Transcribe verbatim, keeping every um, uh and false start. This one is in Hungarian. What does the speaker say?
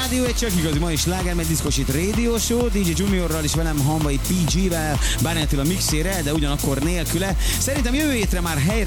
rádió, egy csak igazi mai sláger, meg diszkosít Radio Show, dé dzsé Juniorral és velem Hamvai pé gé-vel, Bánáltil a mixére, de ugyanakkor nélküle. Szerintem jövő hétre már helyre